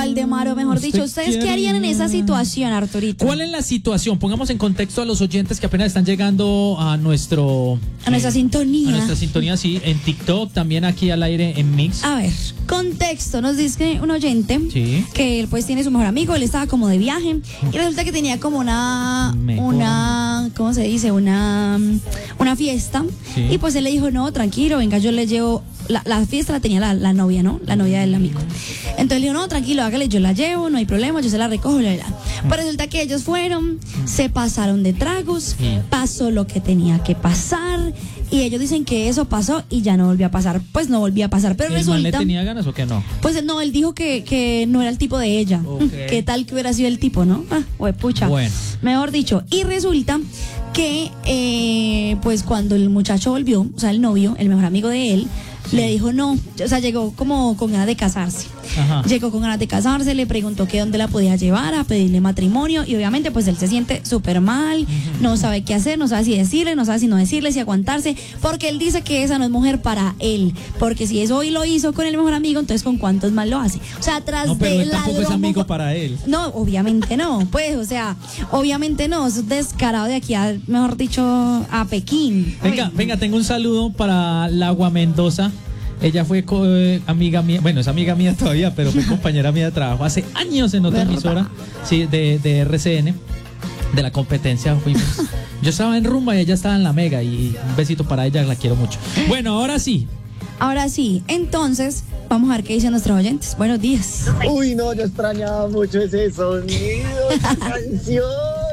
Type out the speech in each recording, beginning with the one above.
Valdemaro, mejor dicho. ¿Ustedes qué harían en esa situación, Arturito? ¿Cuál es la situación? Pongamos en contexto a los oyentes que apenas están llegando a nuestra sintonía. A nuestra sintonía, sí, en TikTok, también aquí al aire en Mix. A ver, contexto. Nos dice un oyente que él pues tiene su mejor amigo, él estaba como de viaje y resulta que tenía como una ¿cómo se dice? Una fiesta. Sí. Y pues él le dijo, no, tranquilo, venga, yo le llevo. La fiesta la tenía la novia, ¿no? La novia del amigo. Entonces le dijo, no, tranquilo, hágale, yo la llevo, no hay problema, yo se la recojo, Pero resulta que ellos fueron, se pasaron de tragos, pasó lo que tenía que pasar, y ellos dicen que eso pasó y ya no volvió a pasar. Pues no volvió a pasar, pero resulta... ¿El man le tenía ganas o qué no? Pues no, él dijo que no era el tipo de ella. Okay. ¿Qué tal que hubiera sido el tipo, no? Pucha. Bueno. Mejor dicho. Y resulta que, pues cuando el muchacho volvió, o sea, el novio, el mejor amigo de él, le dijo no, o sea, llegó como con ganas de casarse. Ajá. Llegó con ganas de casarse, le preguntó que dónde la podía llevar a pedirle matrimonio y obviamente pues él se siente súper mal, no sabe qué hacer, no sabe si decirle, no sabe si no decirle, si aguantarse, porque él dice que esa no es mujer para él, porque si eso hoy lo hizo con el mejor amigo, entonces con cuántos más lo hace. O sea, tras no, pero de él tampoco es amigo para él. No, obviamente no, pues, o sea, obviamente no, es descarado de aquí a, mejor dicho, a Pekín. Venga, tengo un saludo para Lagua Mendoza. Ella fue amiga mía, bueno, es amiga mía todavía, pero fue compañera mía de trabajo hace años en otra emisora, sí, de RCN, de la competencia fuimos. Yo estaba en Rumba y ella estaba en La Mega, y un besito para ella, la quiero mucho. Bueno, ahora sí. Ahora sí, entonces, vamos a ver qué dicen nuestros oyentes. Buenos días. Uy, no, yo extrañaba mucho ese sonido, esa canción.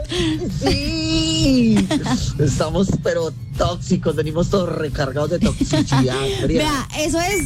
Sí, estamos pero tóxicos, venimos todos recargados de toxicidad. Vea, eso es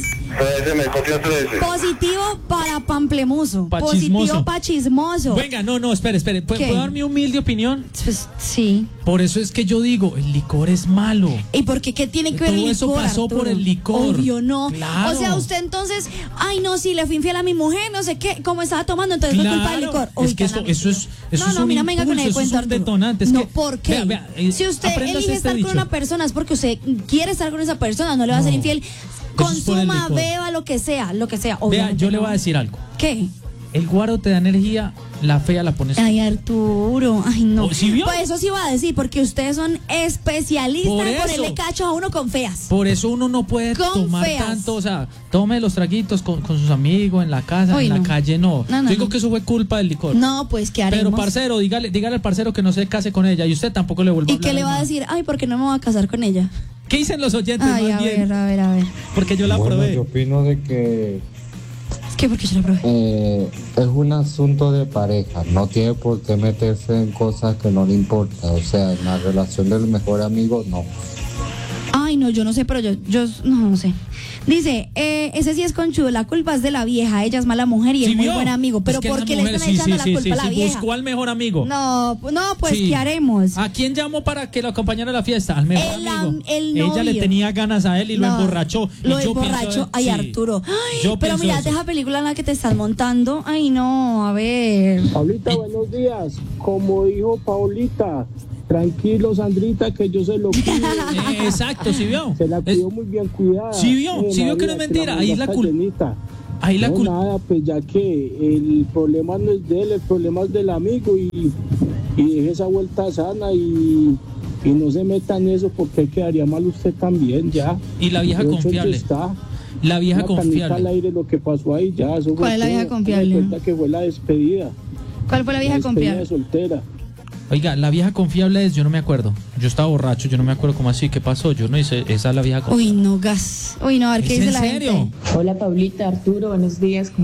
positivo para pamplemuso, positivo para chismoso. Venga, no, espere, ¿puedo dar mi humilde opinión? Pues sí. Por eso es que yo digo, el licor es malo. ¿Y por qué? ¿Qué tiene que ver el licor? Todo eso pasó Arturo? Por el licor. Obvio, no. Claro. O sea, usted entonces, ay no, sí, le fui infiel a mi mujer, no sé qué, como estaba tomando, entonces fue culpa del licor. Es que eso es no, mira, venga con el cuento, Arturo. Detonante. No, ¿por qué? Vea, si usted elige estar con una persona es porque usted quiere estar con esa persona, no le va a ser infiel. Consuma, beba, lo que sea. Vea, yo le voy a decir algo. ¿Qué? El guaro te da energía, la fea la pones. Ay, Arturo, ay no. ¿Sí vio? Pues eso sí va a decir, porque ustedes son especialistas en ponerle cacho a uno con feas. Por eso uno no puede tomar tanto, o sea, tome los traguitos con sus amigos en la casa, en la calle, no. Yo digo que eso fue culpa del licor. No, pues ¿qué haremos? Pero parcero, dígale al parcero que no se case con ella y usted tampoco le vuelva a hablar. ¿Y qué le va a decir? Ay, ¿por qué no me voy a casar con ella? ¿Qué dicen los oyentes? Ay, a ver. Porque yo la probé. Yo opino de que ¿Qué? Porque yo la probé. Es un asunto de pareja, no tiene por qué meterse en cosas que no le importa, o sea, en la relación del mejor amigo, no. Ay, no, yo no sé, pero yo no sé. Dice, ese sí es conchudo, la culpa es de la vieja, ella es mala mujer y es muy buen amigo, pero ¿por qué le están echando la culpa a la vieja? Buscó al mejor amigo. No, pues ¿qué haremos? ¿A quién llamó para que lo acompañara a la fiesta? Al mejor amigo. El novio. Ella le tenía ganas a él y lo emborrachó. Lo emborrachó, ay, Arturo. Ay, pero mira, esa película en la que te estás montando, ay no, a ver. Paulita, buenos días. Como dijo Paulita, tranquilo, Sandrita, que yo se lo cuido. Exacto, ¿sí vio? Se la cuidó muy bien cuidada. ¿Sí vio que no es mentira? Ahí la culpa. Nada, pues ya que el problema no es de él, el problema es del amigo y deje esa vuelta sana y no se meta en eso porque quedaría mal usted también, ya. Y la vieja confiable. La vieja confiable. Al aire lo que pasó ahí, ya. Eso ¿Cuál es la vieja confiable? Cuenta que fue la despedida. ¿Cuál fue la vieja confiable? De soltera. Oiga, la vieja confiable es, yo no me acuerdo. Yo estaba borracho, yo no me acuerdo cómo así, ¿qué pasó? Yo no hice, esa es la vieja confiable. Uy, no, gas. Uy, no, a ver qué dice la gente. Hola, Paulita, Arturo, buenos días.